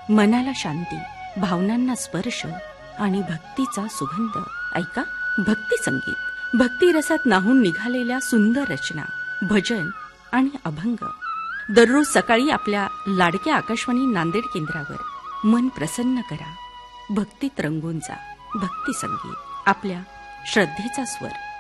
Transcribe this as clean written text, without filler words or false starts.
मनाला शांती, भावनांना स्पर्श आणि भक्तीचा सुगंध. ऐका भक्ती संगीत. भक्ती रसात न्हाऊन निघालेल्या सुंदर रचना, भजन आणि अभंग. दररोज सकाळी आपल्या लाडक्या आकाशवाणी नांदेड केंद्रावर मन प्रसन्न करा. भक्तीत रंगून जा. भक्ती संगीत, आपल्या श्रद्धेचा स्वर.